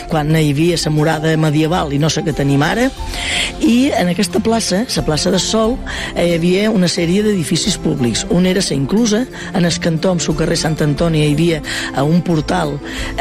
quan hi havia la murada medieval i no sé què tenim ara, i en aquesta plaça, la plaça de Sol, hi havia una sèrie d'edificis públics. Un era la Inclusa, en el cantó amb el carrer Sant Antoni hi havia un portal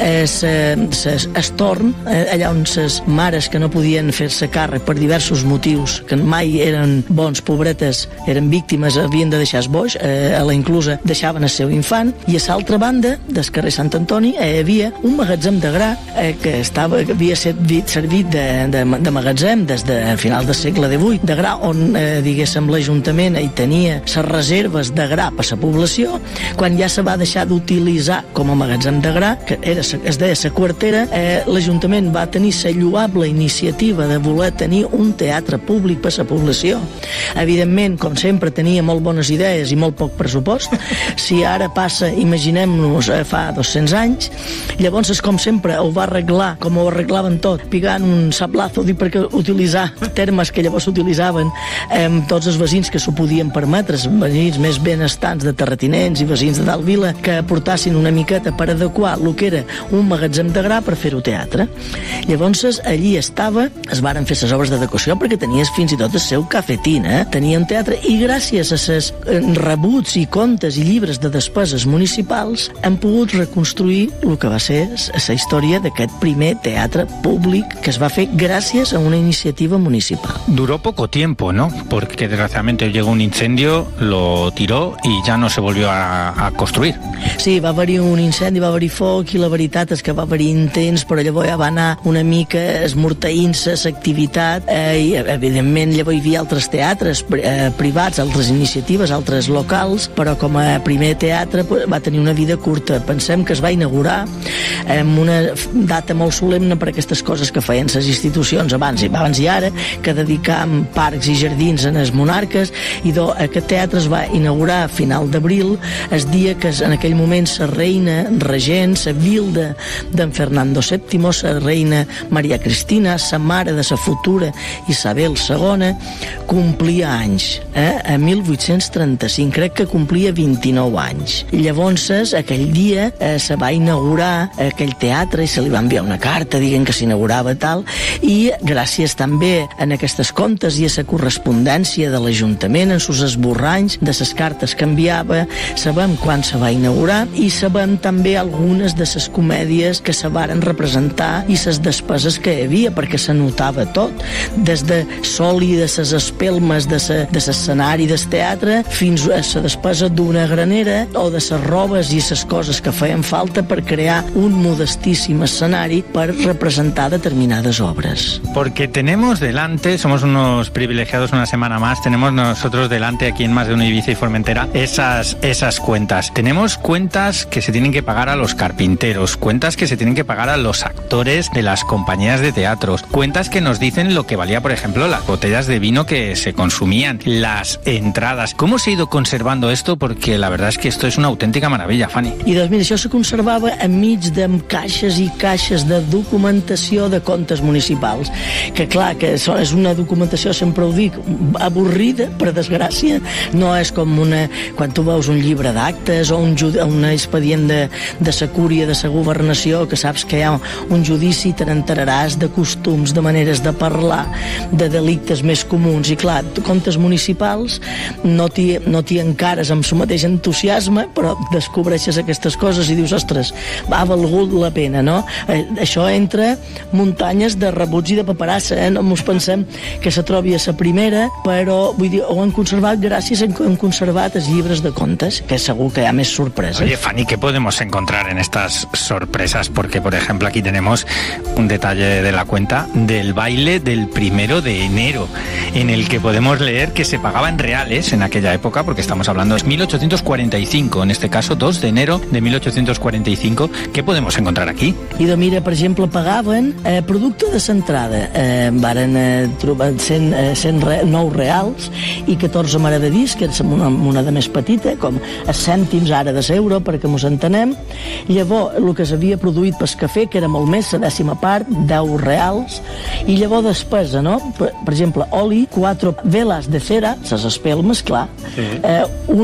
Estorn, allà on les mares que no podien fer-se càrrec per diversos motius, que mai eren bons, pobretes, eren víctimes, havien de deixar el boix, a la Inclusa deixaven el seu infant, i a l'altra banda del carrer Sant Antoni hi havia un magatzem de gra que havia servit de magatzem des de final del segle XVIII, de gra, on diguéssim l'Ajuntament hi tenia les reserves de gra per la població. Quan ja se va deixar d'utilitzar com a magatzem de gra, que es deia la Quartera, l'Ajuntament va tenir la lloable iniciativa de voler tenir un teatre públic per la població. Evidentment, com sempre, tenia molt bones idees i molt poc pressupost. Si ara passa, imaginem-nos, fa 200 anys, llavors, com sempre, ho va arreglar, com ho arreglaven tot, picant un sablazo, dic perquè utilitzar termes que llavors s'utilitzaven tots els veïns que s'ho podien permetre, els veïns més benestants de terratinents i veïns de dalt vila, que aportassin una miqueta per adequar el que era un magatzem de gra per fer-ho teatre. Llavors, allí estava, es varen fer les obres d'adequació perquè tenies fins i tot el seu cafetín, tenia un teatre, i gràcies a les rebuts i contes i llibres de despeses municipals hem pogut reconstruir el que va ser la història d'aquest primer teatre públic que es va fer gràcies a una iniciativa municipal. Duró poco tiempo, ¿no? Porque desgraciadamente llegó un incendio, lo tiró y ya no se volvió a construir. Sí, va haver-hi un incendi, va haver-hi foc, i la veritat és que va haver-hi intents, però llavors ja va anar una mica esmorteint-se l'activitat, i evidentment llavors hi havia altres teatres privats, altres iniciatives, altres locals, però com a primer teatre va tenir una vida curta. Pensem que es va inaugurar amb una data molt solemne per aquestes coses que feien les institucions abans i ara, que dedicàvem parcs i jardins en els monarques, i aquest teatre es va inaugurar a final d'abril, el dia que en aquell moment la reina regent, la vilda d'en Fernando VII, la reina Maria Cristina, la mare de la futura Isabel II, complia anys, a 1835, crec que complia 29 anys. Llavors, aquell dia se va inaugurar aquell teatre i se li va enviar una carta dient que s'inaugurava tal, i gràcies també en aquestes comptes i a la correspondència de l'Ajuntament, en sus esborranys de les cartes que enviava, sabem quan se va inaugurar i sabem també algunes de les comèdies que se varen representar i les despeses que hi havia, perquè se notava tot, des de sol i de les espelmes de l'escenari del teatre fins a la despesa d'una granera o de les robes i les coses que feien falta per crear un modestíssim escenari per representar determinades obres. Porque tenemos delante, somos unos privilegiados una semana más, tenemos nosotros delante aquí en Más de Uno Ibiza y Formentera esas cuentas. Tenemos cuentas que se tienen que pagar a los carpinteros, cuentas que se tienen que pagar a los actores de las compañías de teatros, cuentas que nos dicen lo que valía, por ejemplo, las botellas de vino que se consumían, las entradas. ¿Cómo se ha ido conservando esto? Porque la verdad es que esto es una auténtica maravilla, Fanny. I doncs mira, això se conservava enmig de caixes i caixes de documentació de comptes municipals, que clar, que és una documentació, sempre ho dic, avorrida, per desgràcia. No és com quan tu veus un llibre d'actes o un expedient de la cúria de la governació, que saps que hi ha un judici, te n'enteraràs de costums, de maneres de parlar, de delictes més comuns, i clar, comptes municipals no t'hi encares amb el mateix entusiasme, però descobreixes aquestes coses i dius, ostres, ha valgut la pena, no? Això entre muntanyes de rebuts i de paperassa, no ens pensem que se trobi a la primera, però vull dir, ho han conservat gràcies a que han conservat els llibres de contes, que segur que hi ha més sorpreses. Oye, Fanny, ¿qué podemos encontrar en estas sorpresas? Porque, por ejemplo, aquí tenemos un detalle de la cuenta del baile del 1 de enero, en el que podemos leer que se pagaba en reales en aquella época, porque estamos hablando de 1845, en este caso 2 de enero de 1845. ¿Qué podemos encontrar aquí? I de mira, per exemple, pagaven producte de l'entrada. Varen trobar 109 reals i 14 maravillís, que és una moneda més petita, com els cèntims ara de l'euro, perquè mos entenem. Llavors, el que s'havia produït pel cafè, que era molt més, la 10ª part, 10 reals, i llavors despesa, no? Per exemple, oli, 4 veles de cera, les espelmes, clar,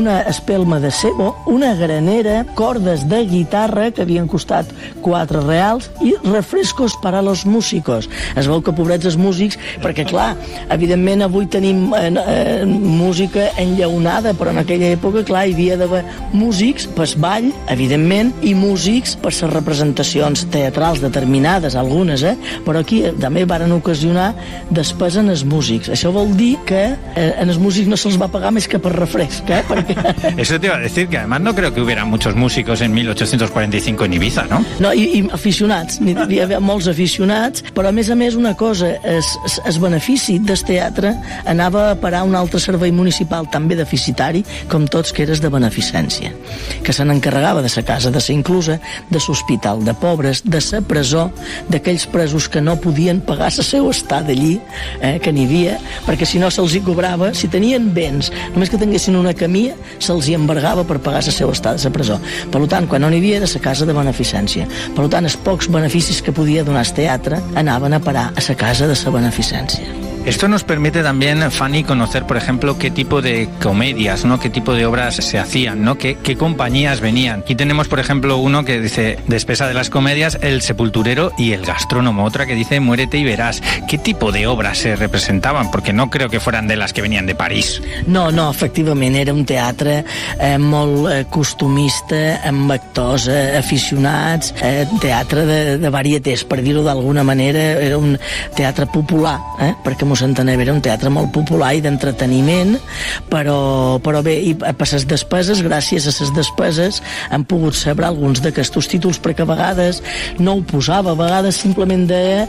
una espelma de cebo, una granera, cordes de guitarra que havien costat 4 reals i refrescos para los músicos. Es veu que pobrets els músics, perquè clar, evidentment avui tenim música enllaunada, però en aquella època, clar, hi havia d'haver músics per ball, evidentment, i músics per les representacions teatrals determinades, algunes, però aquí també varen ocasionar despesa en els músics. Això vol dir que en els músics no se'ls va pagar més que per refresc, perquè... Eso te iba a decir, que además no creo que hubiera muchos músicos en 1845 en Ibiza, ¿no? No, i aficionats, hi havia molts aficionats, però a més una cosa, el benefici del teatre anava a parar a un altre servei municipal també deficitari, com tots, que eres de beneficència, que se n'encarregava de sa casa, de ser inclusa, de l'hospital de pobres, de la presó, d'aquells presos que no podien pagar la seva estada allí, que n'hi havia, perquè si no se'ls hi cobrava, si tenien béns, només que tinguessin una camilla, se'ls hi embargava per pagar la seva estada a la presó. Per tant, quan no n'hi havia, era la casa de beneficència. Per tant, els pocs beneficis que podia donar el teatre anaven a parar a la casa de la beneficència. Esto nos permite también, Fanny, conocer, por ejemplo, qué tipo de comedias, ¿no? Qué tipo de obras se hacían, ¿no? Qué compañías venían. Aquí tenemos, por ejemplo, uno que dice, despesa de las comedias, El sepulturero y El gastrónomo. Otra que dice, Muérete y verás. ¿Qué tipo de obras se representaban? Porque no creo que fueran de las que venían de París. No, efectivament, era un teatre molt costumista, amb actors aficionats, teatre de varietés, per dir-ho d'alguna manera, era un teatre popular, perquè mos entenem, era un teatre molt popular i d'entreteniment, però bé, i per les despeses, gràcies a les despeses, hem pogut saber alguns d'aquests títols, perquè a vegades no ho posava, a vegades simplement de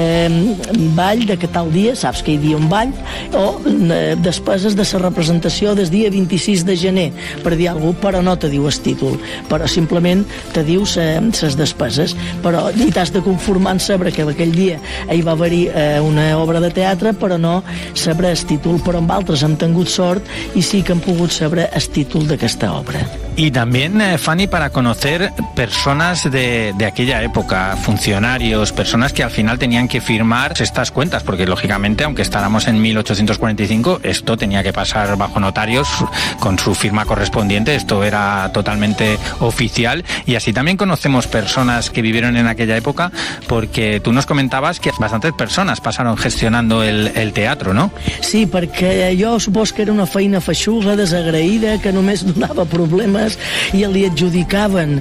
ball de que tal dia, saps que hi havia un ball, o despeses de la representació del dia 26 de gener, per dir alguna cosa, però no te diu el títol, però simplement te diu les despeses, però i t'has de conformar en saber que aquell dia hi va haver-hi una obra de teatre, però no saber el títol, però amb altres hem tingut sort i sí que hem pogut saber el títol d'aquesta obra. Y también, Fanny, para conocer personas de aquella época, funcionarios, personas que al final tenían que firmar estas cuentas, porque lógicamente, aunque estábamos en 1845, esto tenía que pasar bajo notarios con su firma correspondiente, esto era totalmente oficial, y así también conocemos personas que vivieron en aquella época, porque tú nos comentabas que bastantes personas pasaron gestionando el teatro, ¿no? Sí, perquè jo supos que era una feina feixuga, desagraïda, que només donava problemes i li adjudicaven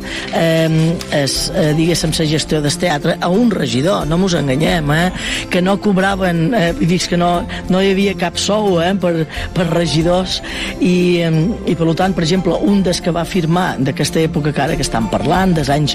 diguéssim la gestió del teatre a un regidor, no mos enganyem, que no cobraven, dic que no hi havia cap sou per regidors i per tant, per exemple, un dels que va firmar d'aquesta època que ara que estan parlant, dels anys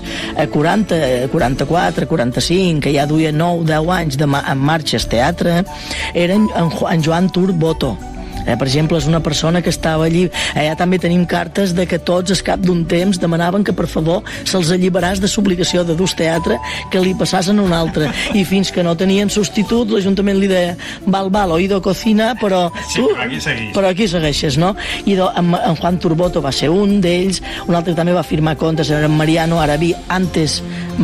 40, 44, 45, que ja duia 9-10 anys en marxa el teatre, era en Joan Turboto. Per exemple, és una persona que estava allí. Allà també tenim cartes de que tots, al cap d'un temps, demanaven que, per favor, se'ls alliberàs de l'obligació de dur teatre, que li passassen a un altre. I fins que no tenien substitut, l'Ajuntament li deia, val, oído cocina, però tu, però aquí segueixes, no? I en Juan Turboto va ser un d'ells, un altre que també va firmar comptes, era en Mariano Arabí, antes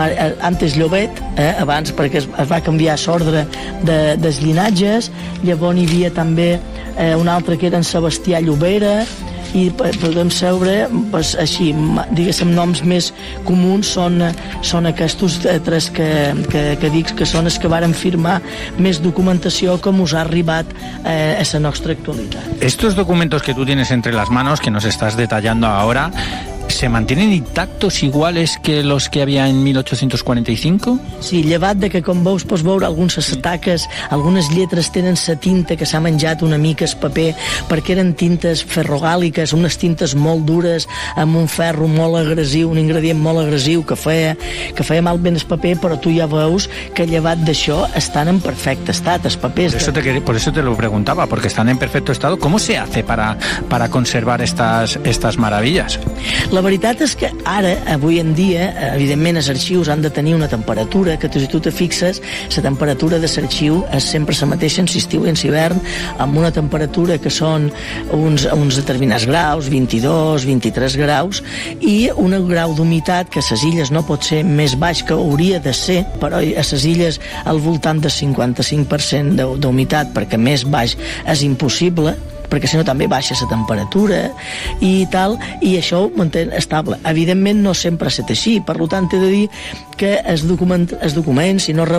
Llobet, abans, perquè es va canviar l'ordre dels llinatges. Llavors hi havia també un altre que era en Sebastià Llobera, i podem saber, així, diguéssim, noms més comuns són aquests tres que dic que són els que varen firmar més documentació com us ha arribat a la nostra actualitat. Estos documentos que tú tienes entre las manos, que nos estás detallando ahora, ¿se mantienen intactos iguales que los que había en 1845? Sí, llevat de que, com veus, pots veure algunes taques, algunes lletres tenen la tinta que s'ha menjat una mica el paper, perquè eren tintes ferrogàliques, unes tintes molt dures, amb un ferro molt agressiu, un ingredient molt agressiu que feia mal ben el paper, però tu ja veus que llevat d'això estan en perfecte estat, els papers. Por eso te lo preguntaba, porque están en perfecto estado. ¿Cómo se hace para conservar estas maravillas? La veritat és que ara, avui en dia, evidentment els arxius han de tenir una temperatura que si tu te fixes, la temperatura de l'arxiu és sempre la mateixa en estiu i en hivern, amb una temperatura que són uns determinats graus, 22, 23 graus, i un grau d'humitat que a les illes no pot ser més baix que hauria de ser, però a les illes al voltant del 55% d'humitat, perquè més baix és impossible, perquè si no també baixa la temperatura i tal, i això ho manté estable. Evidentment no sempre ha estat així, per tant he de dir que els documents, si no